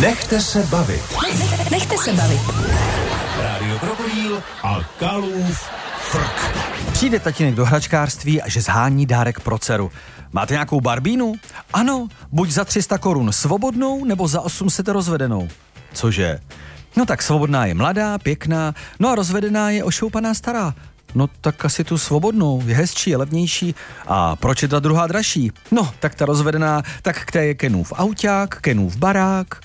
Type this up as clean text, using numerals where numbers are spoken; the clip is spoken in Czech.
Nechte se bavit. Nechte se bavit. Rádio Krokodýl a Kalův frk. Přijde tatínek do hračkářství a že zhání dárek pro dceru. Máte nějakou barbínu? Ano, buď za 300 korun svobodnou, nebo za 800 rozvedenou. Cože? No tak svobodná je mladá, pěkná, no a rozvedená je ošoupaná stará. No tak asi tu svobodnou, je hezčí, je levnější. A proč je ta druhá dražší? No, tak ta rozvedená, tak k té je Kenův auťák, Kenův barák.